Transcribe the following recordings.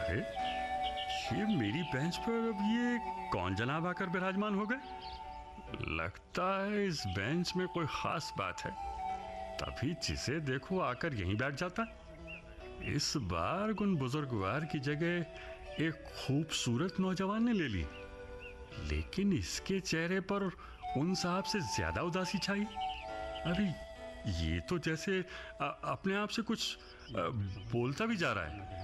अरे, ये मेरी बेंच पर अब ये कौन जनाब आकर विराजमान हो गए? लगता है इस बेंच में कोई खास बात है, तभी जिसे देखो आकर यहीं बैठ जाता है। इस बार उन बुजुर्गवार की जगह एक खूबसूरत नौजवान ने ले ली, लेकिन इसके चेहरे पर उन साहब से ज्यादा उदासी छाई। अरे, ये तो जैसे अपने आप से कुछ बोलता भी जा रहा है।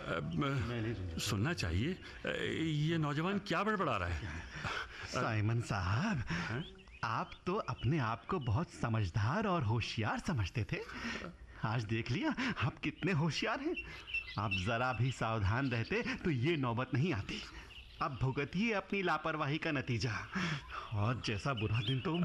सुनना चाहिए, ये नौजवान क्या बड़बड़ा रहा है? साइमन साहब, आप तो अपने आप को बहुत समझदार और होशियार समझते थे। आज देख लिया आप कितने होशियार हैं। आप जरा भी सावधान रहते तो ये नौबत नहीं आती। अब भुगतिए अपनी लापरवाही का नतीजा। और जैसा बुरा दिन तो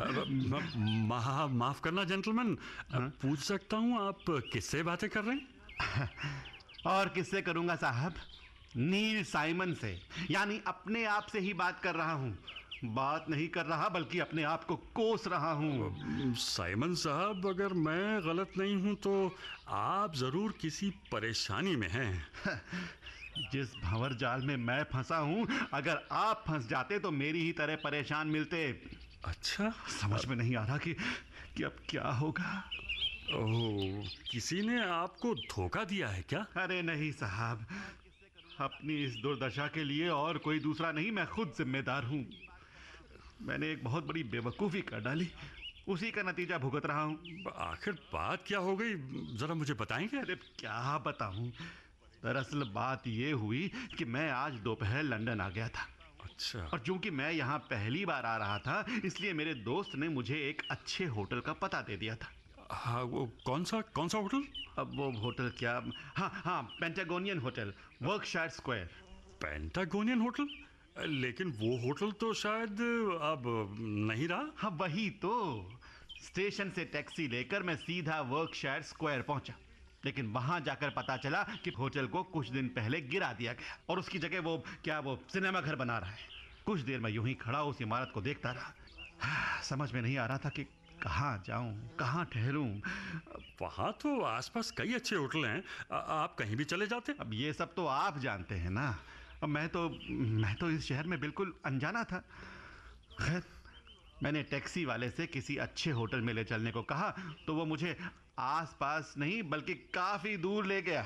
माफ करना जेंटलमैन, पूछ सकता हूँ आप किससे बातें कर रहे हैं? और किससे करूंगा साहब? नील साइमन से, यानी अपने आप से ही बात कर रहा हूँ। बात नहीं कर रहा बल्कि अपने आप को कोस रहा हूँ। साइमन साहब, अगर मैं गलत नहीं हूँ तो आप जरूर किसी परेशानी में हैं। जिस भंवर जाल में मैं फंसा हूँ, अगर आप फंस जाते तो मेरी ही तरह परेशान मिलते। अच्छा, समझ में नहीं आ रहा कि अब क्या होगा। ओह, किसी ने आपको धोखा दिया है क्या? अरे नहीं साहब, अपनी इस दुर्दशा के लिए और कोई दूसरा नहीं, मैं खुद जिम्मेदार हूँ। मैंने एक बहुत बड़ी बेवकूफ़ी कर डाली, उसी का नतीजा भुगत रहा हूँ। आखिर बात क्या हो गई, जरा मुझे बताएंगे? अरे क्या बताऊँ, दरअसल बात ये हुई कि मैं आज दोपहर लंदन आ गया था। अच्छा। और चूंकि मैं यहाँ पहली बार आ रहा था, इसलिए मेरे दोस्त ने मुझे एक अच्छे होटल का पता दे दिया था। हाँ, वो कौन सा होटल? अब वो होटल क्या, हाँ, Patagonian hotel, Berkshire square. Patagonian hotel? लेकिन वो होटल तो शायद अब नहीं रहा। हाँ वही तो। स्टेशन से टैक्सी लेकर मैं सीधा वर्कशायर स्क्वायर पहुंचा, लेकिन वहां जाकर पता चला कि होटल को कुछ दिन पहले गिरा दिया गया और उसकी जगह वो सिनेमा घर बना रहा है। कुछ देर मैं यूं ही खड़ा उस इमारत को देखता रहा। समझ में नहीं आ रहा था कि कहाँ जाऊं, कहाँ ठहरूं। वहाँ तो आसपास कई अच्छे होटल हैं, आप कहीं भी चले जाते। अब ये सब तो आप जानते हैं ना। अब मैं तो इस शहर में बिल्कुल अनजाना था। खैर, मैंने टैक्सी वाले से किसी अच्छे होटल में ले चलने को कहा तो वो मुझे आसपास नहीं बल्कि काफी दूर ले गया।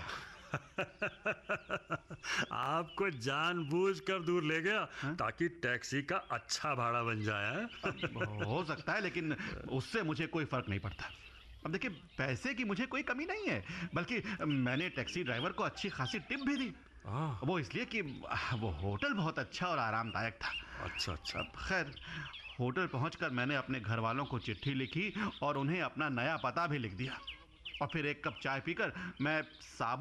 आपको जानबूझकर दूर ले गया ताकि टैक्सी का अच्छा भाड़ा बन जाए। हो सकता है, लेकिन उससे मुझे कोई फर्क नहीं पड़ता। अब देखिए, पैसे की मुझे कोई कमी नहीं है, बल्कि मैंने टैक्सी ड्राइवर को अच्छी खासी टिप भी दी। वो इसलिए कि वो होटल बहुत अच्छा और आरामदायक था। अच्छा। खैर, होटल पहुंचकर मैंने अपने घर वालों को चिट्ठी लिखी और उन्हें अपना नया पता भी लिख दिया। और फिर एक कप चाय पीकर मैं साबुत